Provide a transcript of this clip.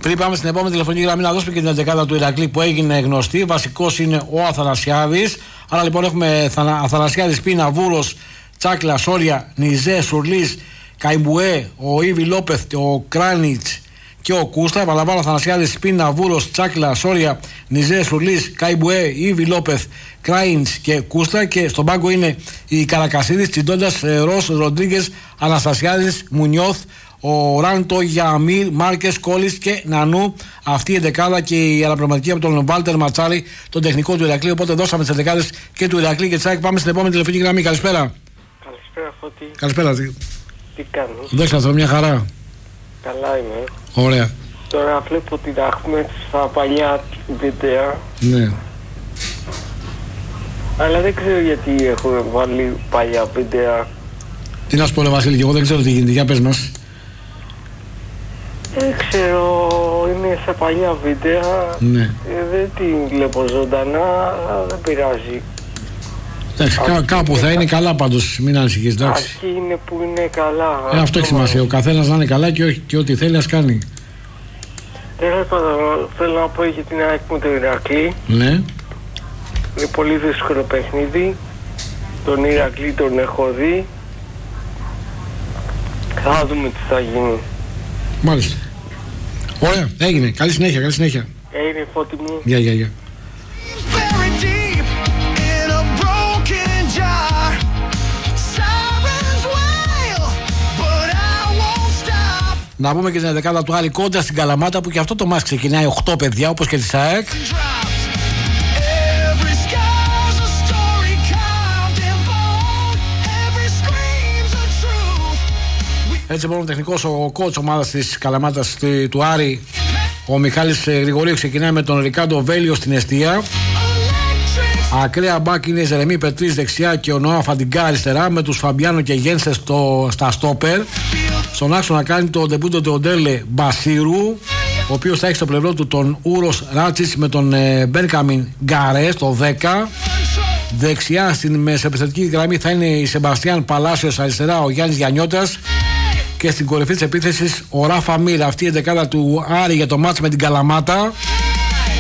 Πριν πάμε στην επόμενη τηλεφωνική γραμμή, να δώσουμε και την 11η του Ηρακλή που έγινε γνωστή. Βασικός είναι ο Αθανασιάδης. Άρα λοιπόν έχουμε Αθανασιάδης, Πίνα, Βούρος, Τσάκλα, Σόρια, Νιζέ, Σουρλής, Καϊμπουέ, ο Ήβι Λόπεθ, ο Κράνιτς και ο Κούστα. Επαναλαμβάνω, Αθανασιάδης, Πίνα, Βούρος, Τσάκλα, Σόρια, Νιζέ, Σουρλής, Καϊμπουέ, Ήβι Λόπεθ, Κράινς και Κούστα. Και στον πάγκο είναι η Καρακασίδης, Τσιντώντας, Ρος, Ροντρίγκες, Αναστασιάδης, Μουνιώθ, ο Ράντο, Γιαμίλ, Μάρκες, Κόλλης και Νανού. Αυτή η εντεκάδα και η αναπληρωματική από τον Βάλτερ Ματσάρη, τον τεχνικό του Ηρακλή. Οπότε δώσαμε τις εντεκάδες και του Ηρακλή και της ΑΕΚ. Πάμε στην επόμενη τηλεφωνική γραμμή. Καλησπέρα. Καλησπέρα, Φώτη. Καλησπέρα. Τι κάνεις? Δώστε αυτό, μια χαρά. Καλά είμαι. Ωραία. Τώρα βλέπω την Αχμέτ στα παλιά βίντεο. Ναι. Αλλά δεν ξέρω γιατί έχουμε βάλει παλιά βίντεο. Τι να σου πω, Βασίλη, και εγώ δεν ξέρω τι γίνεται. Για πες μας. Δεν ξέρω, είναι στα παλιά βίντεο. Ναι. Δεν την βλέπω ζωντανά, αλλά δεν πειράζει. Εντάξει, κάπου θα είναι καλά πάντως, μην ανησυχείς, εντάξει. Αρχή είναι που είναι καλά. Αυτό έχει σημασία. Ο καθένας να είναι καλά και ό,τι θέλει ας κάνει. Θέλω να πω για την ΑΕΚ μου το Ηρακλή. Ναι. Είναι πολύ δύσκολο παιχνίδι. Τον Ηρακλή τον έχω δει. Θα δούμε τι θα γίνει. Μάλιστα. Ωραία, έγινε. Καλή συνέχεια, καλή συνέχεια. Έγινε, Φώτη μου. Γεια. Να πούμε και την δεκάδα του Άρη κόντρα στην Καλαμάτα, που και αυτό το μάτς ξεκινάει 8 παιδιά, όπως και τη ΑΕΚ. Έτσι λοιπόν ο τεχνικός, ο coach ομάδας της Καλαμάτας του Άρη, ο Μιχάλης Γρηγορίου, ξεκινάει με τον Ρικάντο Βέλιο στην εστία. Ακραία μπάκ είναι η Ζερεμή Πετρής δεξιά και ο Νοά Φαντιγκά αριστερά, με τους Φαμπιάνο και Γένσε στα στόπερ. Στον άξονα κάνει το ντεμπούτο του Οντέλε Μπασίρου, ο οποίος θα έχει στο πλευρό του τον Ούρος Ράτσιτς με τον Μπέρκαμιν Γκαρέ στο 10. Δεξιά στην μεσοεπιθετική γραμμή θα είναι η Σεμπαστιάν Παλάσιος, αριστερά ο Γιάννης Γιαννιώτας. Και στην κορυφή της επίθεσης ο Ράφα Μίρ. Αυτή η εντεκάδα του Άρη για το μάτς με την Καλαμάτα.